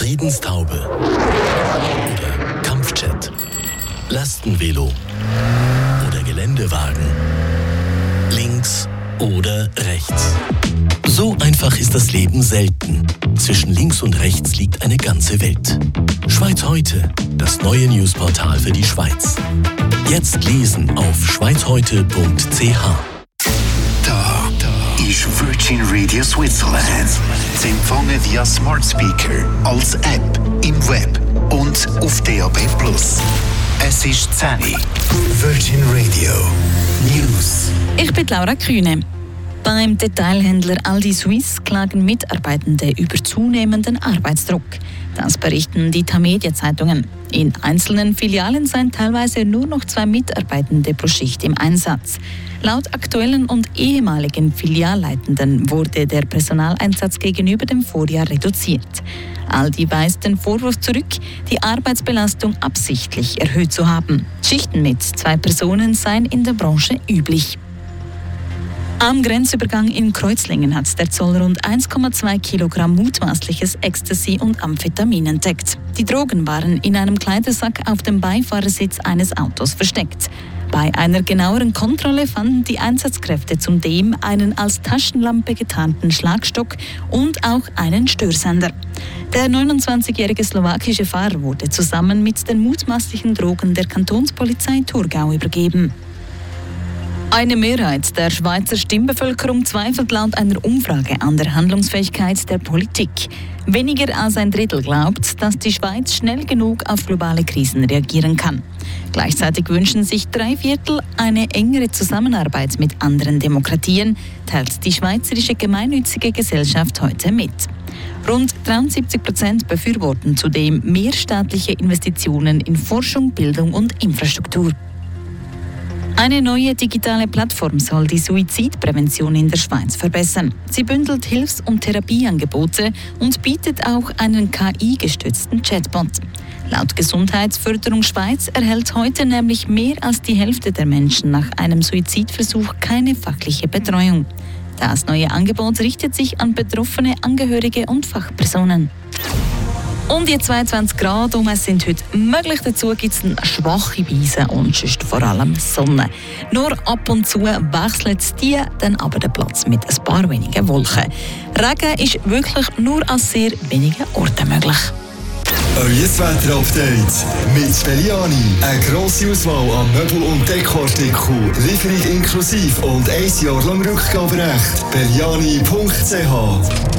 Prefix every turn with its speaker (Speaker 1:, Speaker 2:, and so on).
Speaker 1: Friedenstaube oder Kampfjet, Lastenvelo oder Geländewagen, links oder rechts. So einfach ist das Leben selten. Zwischen links und rechts liegt eine ganze Welt. Schweiz heute, das neue Newsportal für die Schweiz. Jetzt lesen auf schweizheute.ch.
Speaker 2: Da ist Virgin Radio Switzerland. Sie empfangen via Smart Speaker, als App, im Web und auf DAB+. Es ist 10 Uhr. Virgin Radio News.
Speaker 3: Ich bin Laura Kühne. Beim Detailhändler Aldi Suisse klagen Mitarbeitende über zunehmenden Arbeitsdruck. Das berichten die Tamedia-Zeitungen. In einzelnen Filialen seien teilweise nur noch 2 Mitarbeitende pro Schicht im Einsatz. Laut aktuellen und ehemaligen Filialleitenden wurde der Personaleinsatz gegenüber dem Vorjahr reduziert. Aldi weist den Vorwurf zurück, die Arbeitsbelastung absichtlich erhöht zu haben. Schichten mit 2 Personen seien in der Branche üblich. Am Grenzübergang in Kreuzlingen hat der Zoll rund 1,2 Kilogramm mutmaßliches Ecstasy und Amphetamin entdeckt. Die Drogen waren in einem Kleidersack auf dem Beifahrersitz eines Autos versteckt. Bei einer genaueren Kontrolle fanden die Einsatzkräfte zudem einen als Taschenlampe getarnten Schlagstock und auch einen Störsender. Der 29-jährige slowakische Fahrer wurde zusammen mit den mutmaßlichen Drogen der Kantonspolizei Thurgau übergeben. Eine Mehrheit der Schweizer Stimmbevölkerung zweifelt laut einer Umfrage an der Handlungsfähigkeit der Politik. Weniger als ein Drittel glaubt, dass die Schweiz schnell genug auf globale Krisen reagieren kann. Gleichzeitig wünschen sich 3/4 eine engere Zusammenarbeit mit anderen Demokratien, teilt die Schweizerische Gemeinnützige Gesellschaft heute mit. Rund 73% befürworten zudem mehr staatliche Investitionen in Forschung, Bildung und Infrastruktur. Eine neue digitale Plattform soll die Suizidprävention in der Schweiz verbessern. Sie bündelt Hilfs- und Therapieangebote und bietet auch einen KI-gestützten Chatbot. Laut Gesundheitsförderung Schweiz erhält heute nämlich mehr als die Hälfte der Menschen nach einem Suizidversuch keine fachliche Betreuung. Das neue Angebot richtet sich an betroffene Angehörige und Fachpersonen. Um die 22 Grad herum sind heute möglich. Dazu gibt es eine schwache Brise und sonst vor allem Sonne. Nur ab und zu wechselt die dann aber den Platz mit ein paar wenigen Wolken. Regen ist wirklich nur an sehr wenigen Orten möglich.
Speaker 4: Euer Wetter-Update mit Belliani. Eine grosse Auswahl an Möbel- und Dekoartikeln. Lieferung inklusive und 1 Jahr lang Rückgaberecht. Belliani.ch